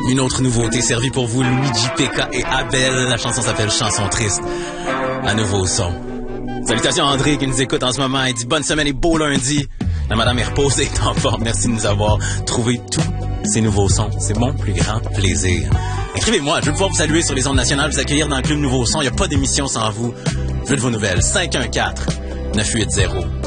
Une autre nouveauté servie pour vous, Luigi P.K. et Abel. La chanson s'appelle Chanson triste. Un nouveau son. Salutations à André qui nous écoute en ce moment. Il dit bonne semaine et beau lundi. La madame est reposée, est en forme. Merci de nous avoir trouvé tous ces nouveaux sons. C'est mon plus grand plaisir. Écrivez-moi, je veux pouvoir vous saluer sur les ondes nationales, vous accueillir dans le club Nouveau Son. Il n'y a pas d'émission sans vous. Je veux de vos nouvelles. 514-980